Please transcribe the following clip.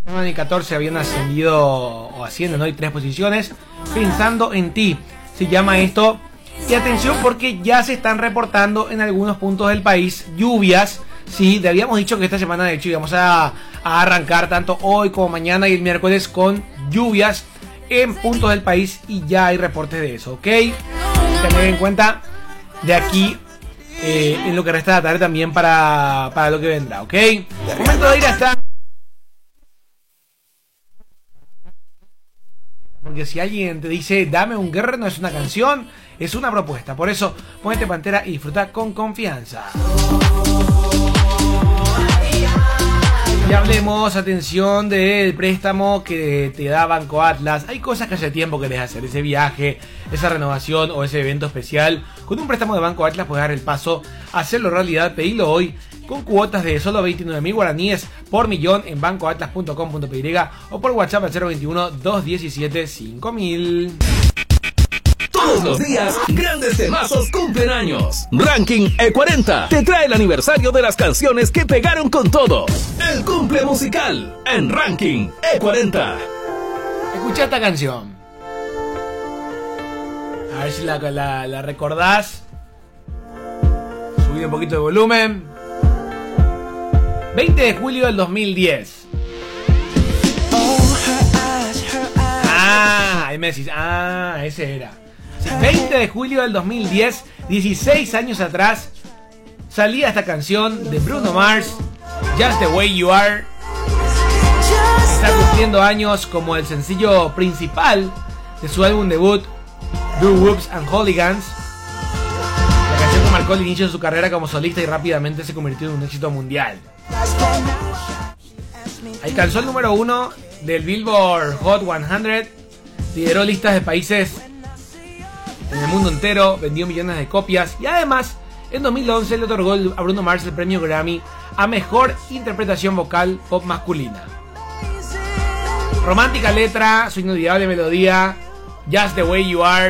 En el 14 habían ascendido o ascienden hoy 3 posiciones. Pensando en ti, se llama esto. Y atención porque ya se están reportando en algunos puntos del país lluvias. Sí, te habíamos dicho que esta semana de hecho íbamos a arrancar tanto hoy como mañana y el miércoles con lluvias en puntos del país y ya hay reportes de eso, ¿ok? Tener en cuenta de aquí en lo que resta de la tarde también para lo que vendrá, ¿ok? Momento de ir hasta... Porque si alguien te dice dame un guerrero, no es una canción, es una propuesta. Por eso, ponete Pantera y disfruta con confianza. Y hablemos, atención, del préstamo que te da Banco Atlas. Hay cosas que hace tiempo querés hacer, ese viaje, esa renovación o ese evento especial. Con un préstamo de Banco Atlas puedes dar el paso a hacerlo realidad. Pedilo hoy con cuotas de solo 29.000 guaraníes por millón en bancoatlas.com.py o por WhatsApp al 021-217-5000. Todos los días, grandes temazos cumplen años. Ranking E40 te trae el aniversario de las canciones que pegaron con todo. El cumple musical en Ranking E40. Escucha esta canción. A ver si la recordás. Subí un poquito de volumen. 20 de julio del 2010. Ahí me decís, ese era. 20 de julio del 2010, 16 años atrás, salía esta canción de Bruno Mars, Just the Way You Are. Está cumpliendo años como el sencillo principal de su álbum debut, Do Whoops and Hooligans. La canción que marcó el inicio de su carrera como solista y rápidamente se convirtió en un éxito mundial. Alcanzó el número 1 del Billboard Hot 100, lideró listas de países en el mundo entero, vendió millones de copias y además en 2011 le otorgó a Bruno Mars el premio Grammy a mejor interpretación vocal pop masculina. Romántica letra, su inolvidable melodía, Just the Way You Are.